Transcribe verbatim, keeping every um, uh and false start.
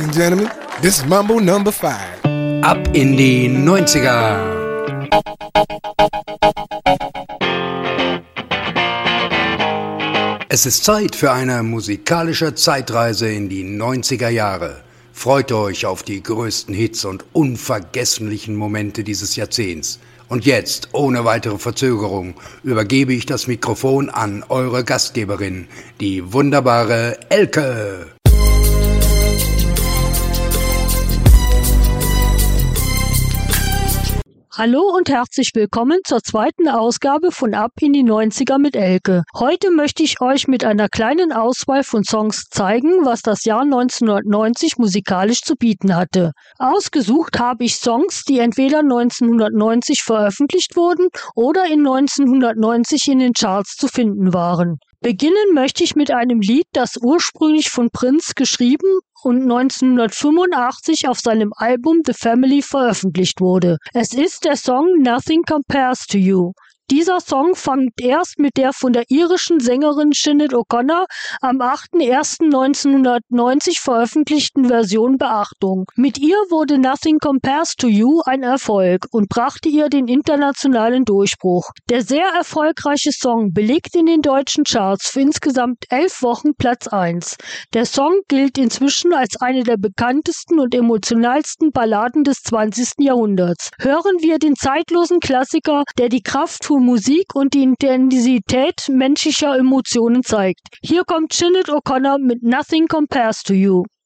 and gentlemen, this is Mambo Number Five. Ab in die neunziger. Es ist Zeit für eine musikalische Zeitreise in die neunziger Jahre. Freut euch auf die größten Hits und unvergesslichen Momente dieses Jahrzehnts. Und jetzt, ohne weitere Verzögerung, übergebe ich das Mikrofon an eure Gastgeberin, die wunderbare Elke. Hallo und herzlich willkommen zur zweiten Ausgabe von Ab in die neunziger mit Elke. Heute möchte ich euch mit einer kleinen Auswahl von Songs zeigen, was das Jahr neunzehnhundertneunzig musikalisch zu bieten hatte. Ausgesucht habe ich Songs, die entweder neunzehnhundertneunzig veröffentlicht wurden oder in neunzehnhundertneunzig in den Charts zu finden waren. Beginnen möchte ich mit einem Lied, das ursprünglich von Prince geschrieben und neunzehnhundertfünfundachtzig auf seinem Album The Family veröffentlicht wurde. Es ist der Song Nothing Compares to You. Dieser Song fand erst mit der von der irischen Sängerin Sinead O'Connor am achter erster neunzehnhundertneunzig veröffentlichten Version Beachtung. Mit ihr wurde Nothing Compares to You ein Erfolg und brachte ihr den internationalen Durchbruch. Der sehr erfolgreiche Song belegt in den deutschen Charts für insgesamt elf Wochen Platz eins. Der Song gilt inzwischen als eine der bekanntesten und emotionalsten Balladen des zwanzigsten Jahrhunderts. Hören wir den zeitlosen Klassiker, der die Kraft von Musik und die Intensität menschlicher Emotionen zeigt. Hier kommt Sinead O'Connor mit Nothing Compares to You.